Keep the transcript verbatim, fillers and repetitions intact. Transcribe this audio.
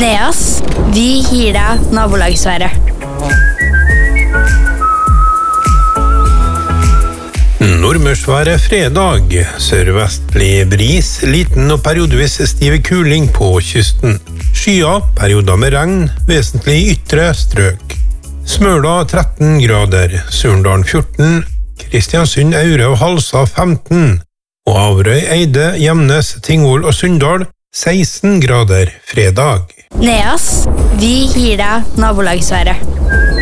Neas, vi gir deg nabolagsværet. Nordmørsværet fredag. Sørvestlig bris, liten og periodevis stiv kuling på kysten. Skya, perioder med regn, vesentlig ytre strøk. Smøla tretten grader, Surndalen fjorten, Kristiansund, Aure og Halsa femten, og Averøy, Eide, Gjemnes, Tingvoll og Sunndal seksten grader fredag. Neas, vi gir deg nabolagsværet.